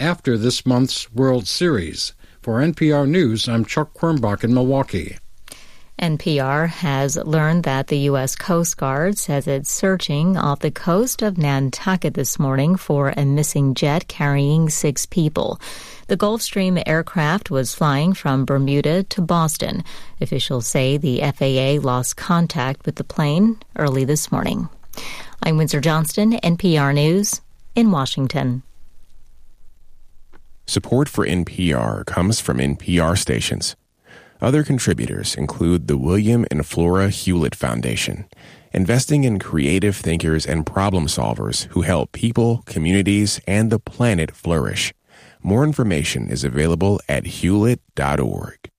after this month's World Series. For NPR News, I'm Chuck Quirmbach in Milwaukee. NPR has learned that the U.S. Coast Guard says it's searching off the coast of Nantucket this morning for a missing jet carrying 6 people. The Gulfstream aircraft was flying from Bermuda to Boston. Officials say the FAA lost contact with the plane early this morning. I'm Windsor Johnston, NPR News in Washington. Support for NPR comes from NPR stations. Other contributors include the William and Flora Hewlett Foundation, investing in creative thinkers and problem solvers who help people, communities, and the planet flourish. More information is available at hewlett.org.